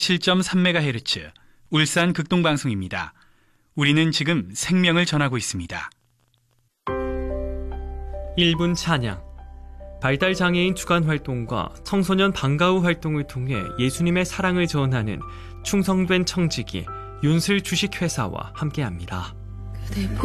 7.3MHz 울산 극동방송입니다. 우리는 지금 생명을 전하고 있습니다. 1분 찬양. 발달장애인 주간활동과 청소년 방과후 활동을 통해 예수님의 사랑을 전하는 충성된 청지기 윤슬 주식회사와 함께합니다.